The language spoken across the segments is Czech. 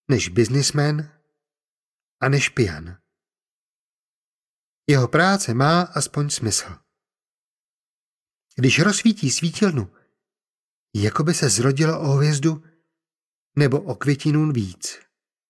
než biznismen a než pijan. Jeho práce má aspoň smysl. Když rozsvítí svítilnu, jako by se zrodilo o hvězdu nebo o květinu víc.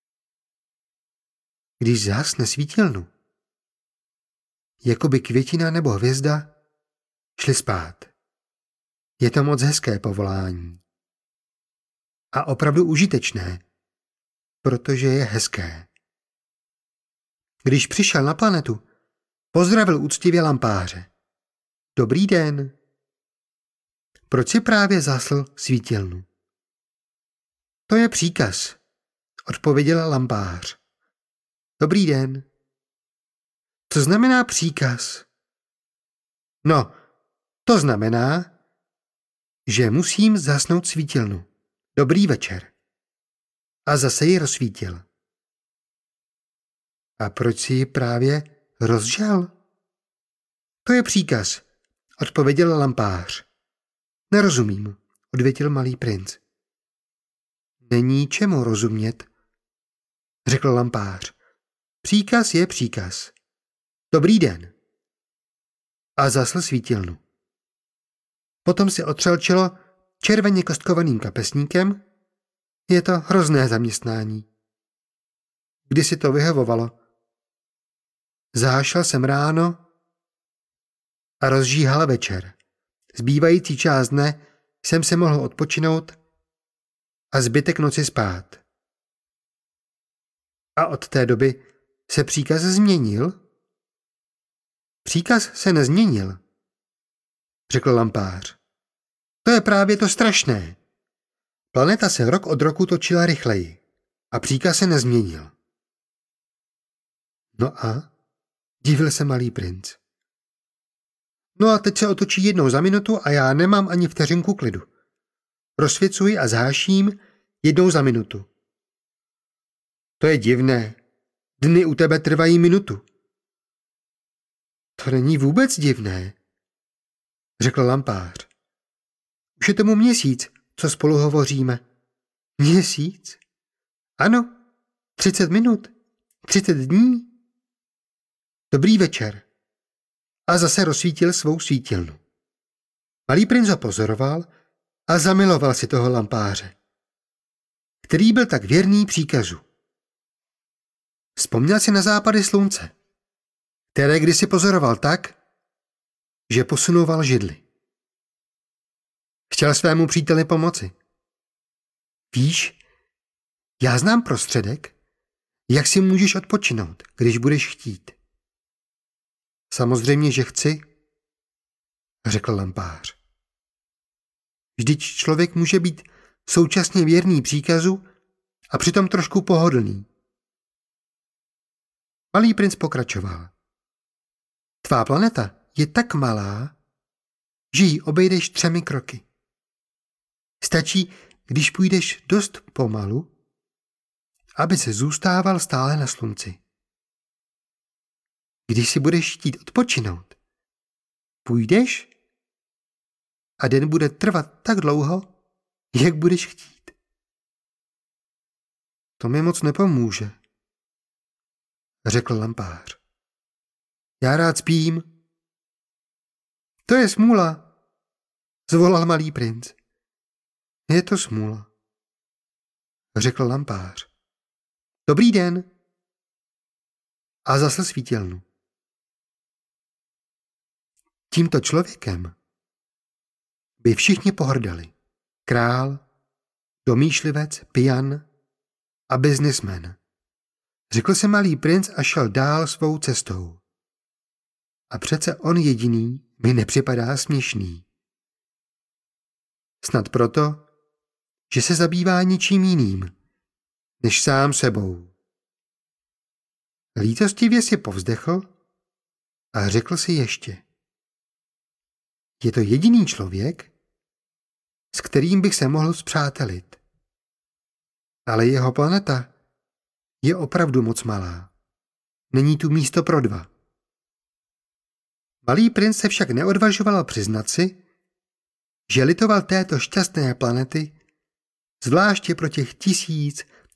Když zhasne svítilnu, jako by květina nebo hvězda šly spát. Je to moc hezké povolání. A opravdu užitečné, protože je hezké. Když přišel na planetu, pozdravil úctivě lampáře. Dobrý den. Proč si právě zasl svítilnu? To je příkaz, odpověděl lampář. Dobrý den. Co znamená příkaz? No, to znamená, že musím zhasnout svítilnu. Dobrý večer. A zase ji rozsvítil. A proč si ji právě rozžal? To je příkaz, odpověděl lampář. Nerozumím, odvětil malý princ. Není čemu rozumět, řekl lampář. Příkaz je příkaz. Dobrý den. A zasl svítilnu. Potom si otřel čelo červeně kostkovaným kapesníkem. Je to hrozné zaměstnání. Kdysi to vyhovovalo. Zahašel jsem ráno a rozžíhal večer. Zbývající část dne jsem se mohl odpočinout a zbytek noci spát. A od té doby se příkaz změnil? Příkaz se nezměnil, řekl lampář. To je právě to strašné. Planeta se rok od roku točila rychleji a příkaz se nezměnil. No a? Divil se malý princ. No a teď se otočí jednou za minutu a já nemám ani vteřinku klidu. Rozsvěcuji a zháším jednou za minutu. To je divné. Dny u tebe trvají minutu. To není vůbec divné, řekl lampář. Už je tomu měsíc, co spolu hovoříme. Měsíc? Ano, 30 minut, 30 dní. Dobrý večer. A zase rozsvítil svou svítilnu. Malý princ ho pozoroval a zamiloval si toho lampáře, který byl tak věrný příkazu. Vzpomněl si na západy slunce, které kdysi pozoroval tak, že posunoval židli. Chtěl svému příteli pomoci. Víš, já znám prostředek, jak si můžeš odpočinout, když budeš chtít. Samozřejmě, že chci, řekl lampář. Vždyť člověk může být současně věrný příkazu a přitom trošku pohodlný. Malý princ pokračoval. Tvá planeta je tak malá, že ji obejdeš 3 kroky. Stačí, když půjdeš dost pomalu, aby se zůstával stále na slunci. Když si budeš chtít odpočinout, půjdeš a den bude trvat tak dlouho, jak budeš chtít. To mi moc nepomůže, řekl lampář. Já rád spím. To je smůla, zvolal malý princ. Je to smůla, řekl lampář. Dobrý den. A zasl svítilnu. Tímto člověkem by všichni pohrdali. Král, domýšlivec, pijan a biznismen. Řekl se malý princ a šel dál svou cestou. A přece on jediný mi nepřipadá směšný. Snad proto, že se zabývá ničím jiným, než sám sebou. Lítostivě si povzdechl a řekl si ještě. Je to jediný člověk, s kterým bych se mohl spřátelit. Ale jeho planeta je opravdu moc malá. Není tu místo pro 2. Malý princ se však neodvažoval přiznat si, že litoval této šťastné planety, zvláště pro těch 1000